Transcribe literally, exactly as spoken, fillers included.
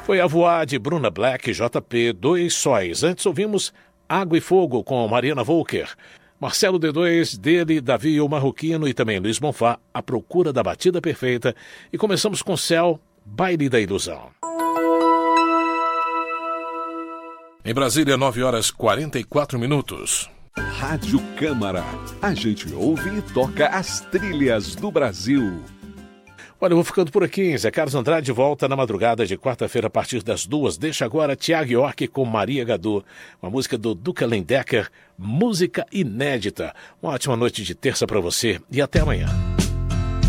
Foi a Voar de Bruna Black, J P, Dois Sóis. Antes ouvimos Água e Fogo com Mariana Volker. Marcelo D dois, dele, Davi o Marroquino e também Luiz Bonfá, A Procura da Batida Perfeita. E começamos com Céu, Baile da Ilusão. Em Brasília, nove horas e quarenta e quatro minutos. Rádio Câmara. A gente ouve e toca as trilhas do Brasil. Olha, eu vou ficando por aqui. Zé Carlos Andrade volta na madrugada de quarta-feira a partir das duas. Deixa agora Tiago York com Maria Gadu, uma música do Duca Lendecker, música inédita. Uma ótima noite de terça para você e até amanhã.